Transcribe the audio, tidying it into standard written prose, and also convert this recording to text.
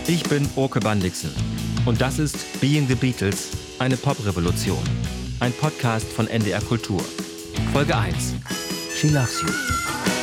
Ich bin Oke Bandixen und das ist Being the Beatles, eine Poprevolution. Ein Podcast von NDR Kultur. Folge 1. She Loves You.